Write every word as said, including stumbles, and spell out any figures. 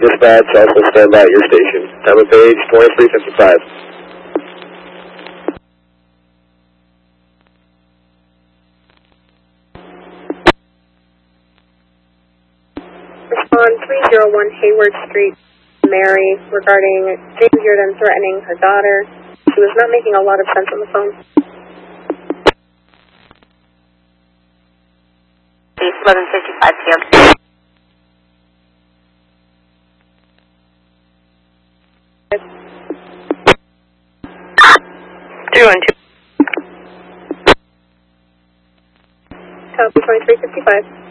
Dispatch, also stand by at your station. Time of page twenty-three fifty-five. Respond three oh one Hayward Street, Mary, regarding James Jordan threatening her daughter. She was not making a lot of sense on the phone. eleven fifty-five p m three one two. Copy twenty-three fifty-five.